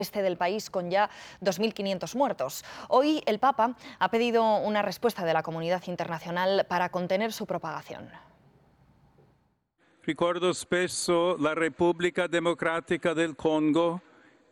este del país con ya 2.500 muertos. Hoy el Papa ha pedido una respuesta de la comunidad internacional para contener su propagación. Ricordo spesso la Repubblica Democratica del Congo